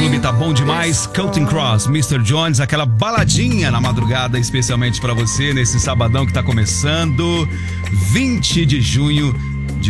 Clube tá bom demais. Counting Cross, Mr. Jones, aquela baladinha na madrugada, especialmente pra você nesse sabadão que tá começando, 20 de junho de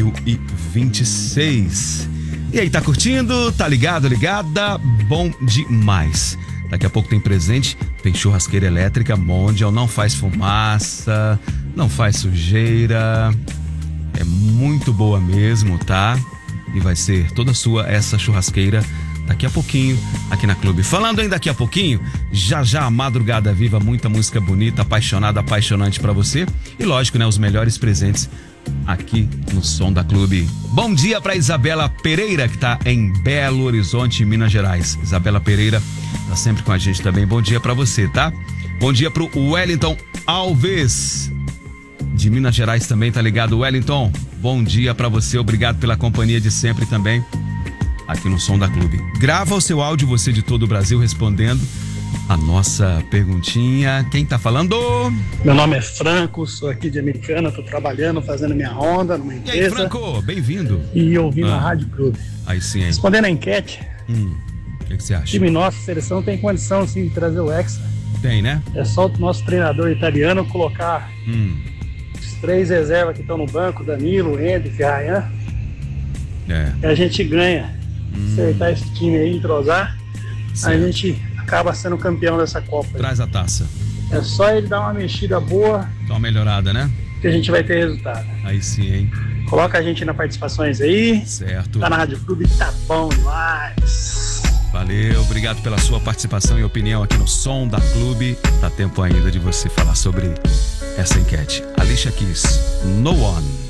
2026. E aí, tá curtindo? Tá ligado, ligada? Bom demais. Daqui a pouco tem presente, tem churrasqueira elétrica Mondial, não faz fumaça, não faz sujeira, é muito boa mesmo, tá? E vai ser toda sua essa churrasqueira daqui a pouquinho aqui na Clube. Falando em daqui a pouquinho, já a madrugada viva, muita música bonita, apaixonada, apaixonante pra você. E lógico, né, os melhores presentes aqui no Som da Clube. Bom dia pra Isabela Pereira, que tá em Belo Horizonte, Minas Gerais. Isabela Pereira tá sempre com a gente também. Bom dia pra você, tá? Bom dia pro Wellington Alves, de Minas Gerais também, tá ligado? Wellington, bom dia pra você, obrigado pela companhia de sempre também aqui no Som da Clube. Grava o seu áudio, você de todo o Brasil, respondendo a nossa perguntinha. Quem tá falando? Meu nome é Franco, sou aqui de Americana, tô trabalhando, fazendo minha ronda numa empresa. E aí, Franco, bem-vindo. E ouvindo a Rádio Clube. Aí sim, hein? Respondendo a enquete, O que você acha? time nosso, seleção, tem condição sim de trazer o Hexa. Tem, né? É só o nosso treinador italiano colocar os 3 reservas que estão no banco, Danilo, Hendrick, Ryan, e a gente ganha. Acertar esse time aí, entrosar, certo. A gente acaba sendo campeão dessa Copa. Traz a taça. É só ele dar uma mexida boa, dá uma melhorada, né? Que a gente vai ter resultado. Aí sim, hein? Coloca a gente nas participações aí. Certo. Tá na Rádio Clube, tá bom demais. Valeu, obrigado pela sua participação e opinião aqui no Som da Clube. Dá tempo ainda de você falar sobre essa enquete. Alicia Keys, No One.